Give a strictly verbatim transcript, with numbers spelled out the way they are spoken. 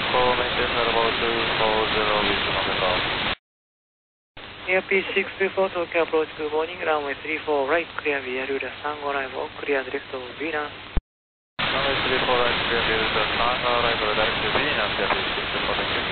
Call maintain at about two four zero with November. Air P six two four Tokyo approach, good morning, runway three four right, clear via Lula Sango arrival, clear direct to Venus. Runway three four right, clear via Lula Sango arrival, direct to Venus, Air P six two four, thank you.